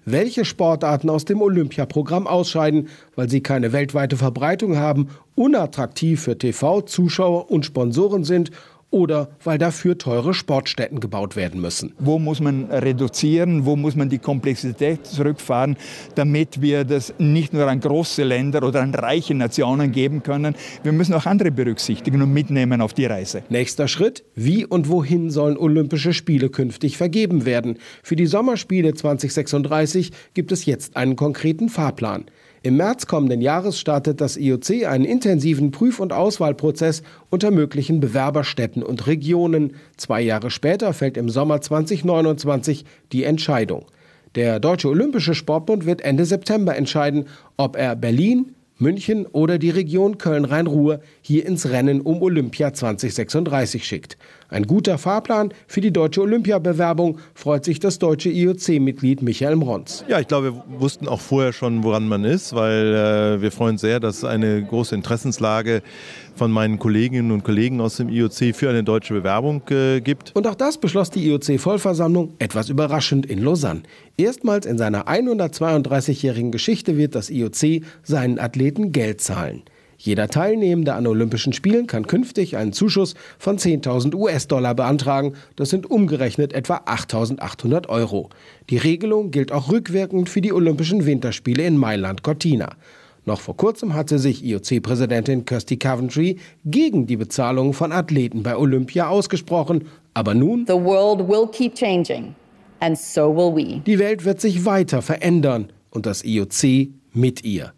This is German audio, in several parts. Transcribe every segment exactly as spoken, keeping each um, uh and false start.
welche Sportarten aus dem Olympiaprogramm ausscheiden, weil sie keine weltweite Verbreitung haben, unattraktiv für T V, Zuschauer und Sponsoren sind oder weil dafür teure Sportstätten gebaut werden müssen. Wo muss man reduzieren, wo muss man die Komplexität zurückfahren, damit wir das nicht nur an große Länder oder an reiche Nationen geben können. Wir müssen auch andere berücksichtigen und mitnehmen auf die Reise. Nächster Schritt: Wie und wohin sollen Olympische Spiele künftig vergeben werden? Für die Sommerspiele zwanzig sechsunddreißig gibt es jetzt einen konkreten Fahrplan. Im März kommenden Jahres startet das I O C einen intensiven Prüf- und Auswahlprozess unter möglichen Bewerberstädten und Regionen. Zwei Jahre später fällt im Sommer zwanzig neunundzwanzig die Entscheidung. Der Deutsche Olympische Sportbund wird Ende September entscheiden, ob er Berlin, München oder die Region Köln-Rhein-Ruhr hier ins Rennen um Olympia zwanzig sechsunddreißig schickt. Ein guter Fahrplan für die deutsche Olympiabewerbung, freut sich das deutsche I O C-Mitglied Michael Mronz. Ja, ich glaube, wir wussten auch vorher schon, woran man ist, weil äh, wir freuen uns sehr, dass es eine große Interessenslage von meinen Kolleginnen und Kollegen aus dem I O C für eine deutsche Bewerbung äh, gibt. Und auch das beschloss die I O C-Vollversammlung etwas überraschend in Lausanne. Erstmals in seiner hundertzweiunddreißigjährigen Geschichte wird das I O C seinen Athleten Geld zahlen. Jeder Teilnehmende an Olympischen Spielen kann künftig einen Zuschuss von zehntausend US-Dollar beantragen. Das sind umgerechnet etwa achttausendachthundert Euro. Die Regelung gilt auch rückwirkend für die Olympischen Winterspiele in Mailand-Cortina. Noch vor kurzem hatte sich I O C-Präsidentin Kirsty Coventry gegen die Bezahlung von Athleten bei Olympia ausgesprochen. Aber nun: The world will keep changing, and so will we. Die Welt wird sich weiter verändern und das I O C mit ihr.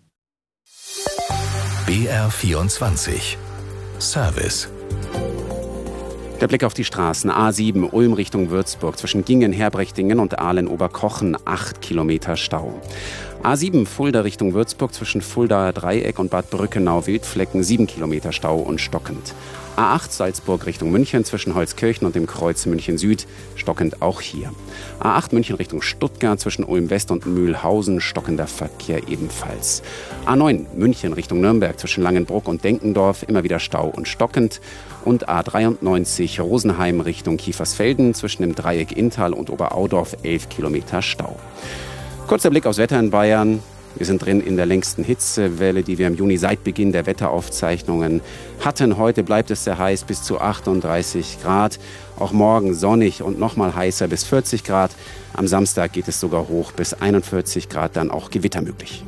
B R vierundzwanzig Service. Der Blick auf die Straßen. A sieben Ulm Richtung Würzburg zwischen Gingen, Herbrechtingen und Ahlen-Oberkochen acht Kilometer Stau. A sieben Fulda Richtung Würzburg zwischen Fuldaer Dreieck und Bad Brückenau-Wildflecken sieben Kilometer Stau und stockend. A acht Salzburg Richtung München zwischen Holzkirchen und dem Kreuz München Süd, stockend auch hier. A acht München Richtung Stuttgart zwischen Ulm West und Mühlhausen, stockender Verkehr ebenfalls. A neun München Richtung Nürnberg zwischen Langenbruck und Denkendorf, immer wieder Stau und stockend. Und A dreiundneunzig Rosenheim Richtung Kiefersfelden zwischen dem Dreieck Inntal und Oberaudorf elf Kilometer Stau. Kurzer Blick aufs Wetter in Bayern. Wir sind drin in der längsten Hitzewelle, die wir im Juni seit Beginn der Wetteraufzeichnungen hatten. Heute bleibt es sehr heiß, bis zu achtunddreißig Grad. Auch morgen sonnig und nochmal heißer bis vierzig Grad. Am Samstag geht es sogar hoch bis einundvierzig Grad, dann auch Gewitter möglich.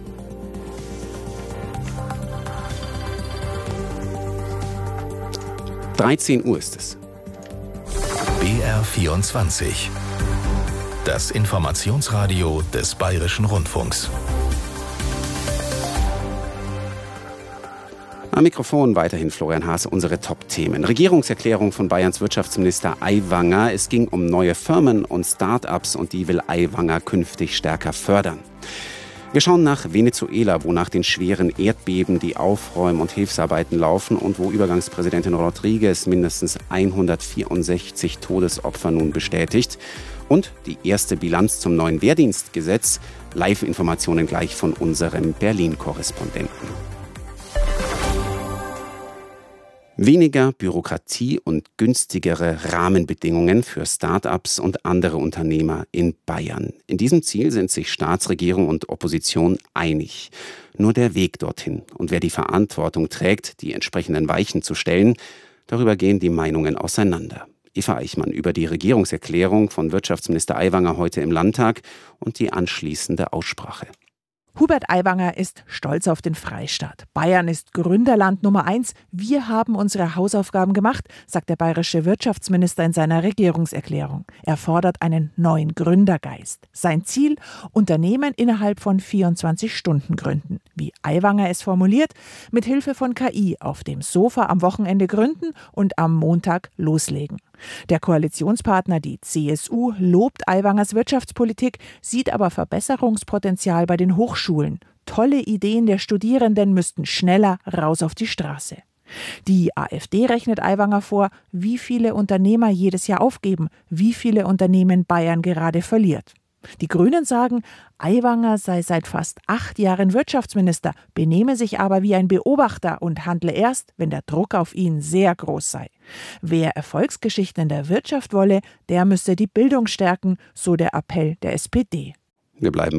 dreizehn Uhr ist es. B R vierundzwanzig. Das Informationsradio des Bayerischen Rundfunks. Am Mikrofon weiterhin Florian Haase, unsere Top-Themen. Regierungserklärung von Bayerns Wirtschaftsminister Aiwanger. Es ging um neue Firmen und Start-ups und die will Aiwanger künftig stärker fördern. Wir schauen nach Venezuela, wo nach den schweren Erdbeben die Aufräum- und Hilfsarbeiten laufen und wo Übergangspräsidentin Rodriguez mindestens hundertvierundsechzig Todesopfer nun bestätigt. Und die erste Bilanz zum neuen Wehrdienstgesetz. Live-Informationen gleich von unserem Berlin-Korrespondenten. Weniger Bürokratie und günstigere Rahmenbedingungen für Start-ups und andere Unternehmer in Bayern. In diesem Ziel sind sich Staatsregierung und Opposition einig. Nur der Weg dorthin und wer die Verantwortung trägt, die entsprechenden Weichen zu stellen, darüber gehen die Meinungen auseinander. Eva Eichmann über die Regierungserklärung von Wirtschaftsminister Aiwanger heute im Landtag und die anschließende Aussprache. Hubert Aiwanger ist stolz auf den Freistaat. Bayern ist Gründerland Nummer eins. Wir haben unsere Hausaufgaben gemacht, sagt der bayerische Wirtschaftsminister in seiner Regierungserklärung. Er fordert einen neuen Gründergeist. Sein Ziel: Unternehmen innerhalb von vierundzwanzig Stunden gründen. Wie Aiwanger es formuliert: mit Hilfe von K I auf dem Sofa am Wochenende gründen und am Montag loslegen. Der Koalitionspartner, die C S U, lobt Aiwangers Wirtschaftspolitik, sieht aber Verbesserungspotenzial bei den Hochschulen. Tolle Ideen der Studierenden müssten schneller raus auf die Straße. Die AfD rechnet Aiwanger vor, wie viele Unternehmer jedes Jahr aufgeben, wie viele Unternehmen Bayern gerade verliert. Die Grünen sagen, Aiwanger sei seit fast acht Jahren Wirtschaftsminister, benehme sich aber wie ein Beobachter und handle erst, wenn der Druck auf ihn sehr groß sei. Wer Erfolgsgeschichten in der Wirtschaft wolle, der müsse die Bildung stärken, so der Appell der S P D. Wir bleiben